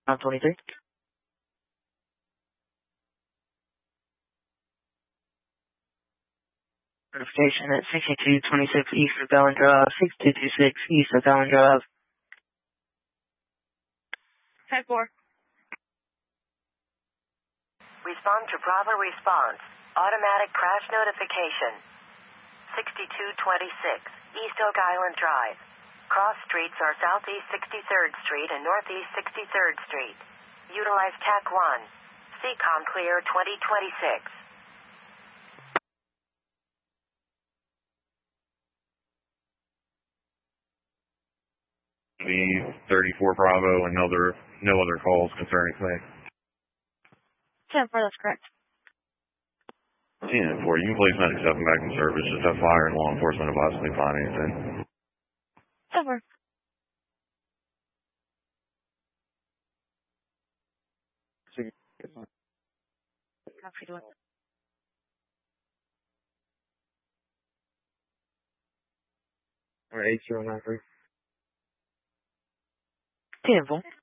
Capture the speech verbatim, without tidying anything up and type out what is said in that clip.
I'm twenty-three. Station at sixty-two twenty-six East of Allen Drive, sixty-two twenty-six East of Allen Drive. ten four. Respond to Bravo response. Automatic crash notification. sixty-two twenty-six East Oak Island Drive. Cross streets are Southeast sixty-third Street and Northeast sixty-third Street. Utilize T A C one. C COM clear twenty twenty-six. The thirty-four Bravo and no other, no other calls concerning Clay. ten four, that's correct. ten four, you can place medic seven back in service. Just have fire and law enforcement advise if they find anything. ten four. Copy to it. Or eight zero nine three. ten four.